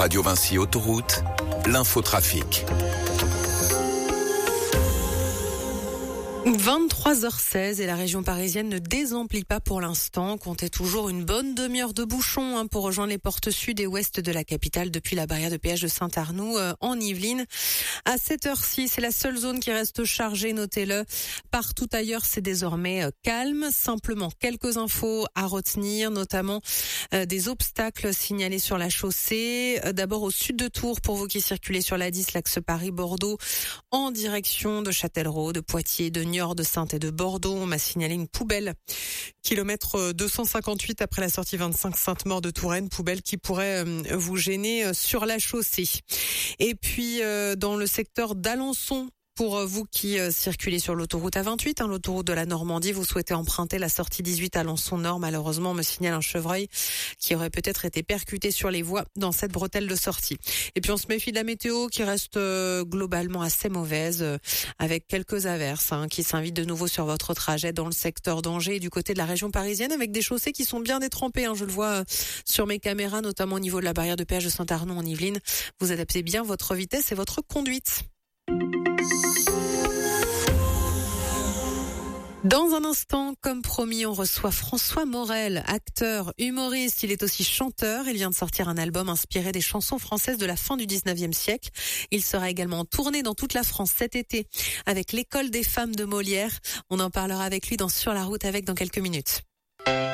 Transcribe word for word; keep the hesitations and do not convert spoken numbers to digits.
Radio Vinci Autoroute, l'infotrafic. vingt-trois heures seize et la région parisienne ne désemplit pas pour l'instant. Comptez toujours une bonne demi-heure de bouchon hein, pour rejoindre les portes sud et ouest de la capitale depuis la barrière de péage de Saint-Arnoux euh, en Yvelines. À cette heure-ci, c'est la seule zone qui reste chargée, notez-le. Partout ailleurs, c'est désormais euh, calme. Simplement quelques infos à retenir, notamment euh, des obstacles signalés sur la chaussée. Euh, d'abord au sud de Tours pour vous qui circulez sur l'A dix, l'axe Paris-Bordeaux en direction de Châtellerault, de Poitiers, de Niort, de Saintes et de Bordeaux. On m'a signalé une poubelle. Kilomètre deux cent cinquante-huit après la sortie vingt-cinq Sainte-Maure de Touraine. Poubelle qui pourrait vous gêner sur la chaussée. Et puis, dans le secteur d'Alençon, pour vous qui euh, circulez sur l'autoroute A vingt-huit, hein, l'autoroute de la Normandie, vous souhaitez emprunter la sortie dix-huit à Alençon-Nord. Malheureusement, on me signale un chevreuil qui aurait peut-être été percuté sur les voies dans cette bretelle de sortie. Et puis on se méfie de la météo qui reste euh, globalement assez mauvaise, euh, avec quelques averses hein, qui s'invitent de nouveau sur votre trajet dans le secteur d'Angers et du côté de la région parisienne, avec des chaussées qui sont bien détrempées. Hein, je le vois euh, sur mes caméras, notamment au niveau de la barrière de péage de Saint-Arnoux en Yvelines. Vous adaptez bien votre vitesse et votre conduite. Dans un instant, comme promis, on reçoit François Morel, acteur, humoriste. Il est aussi chanteur. Il vient de sortir un album inspiré des chansons françaises de la fin du dix-neuvième siècle. Il sera également en tournée dans toute la France cet été avec l'École des femmes de Molière. On en parlera avec lui dans Sur la route avec dans quelques minutes.